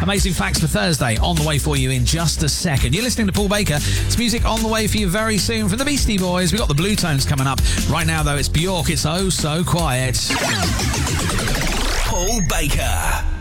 Amazing facts for Thursday on the way for you in just a second. You're listening to Paul Baker. It's music on the way for you very soon from the Beastie Boys. We've got the Blue Tones coming up. Right now, though, it's Bjork. It's Oh So Quiet. Paul Baker.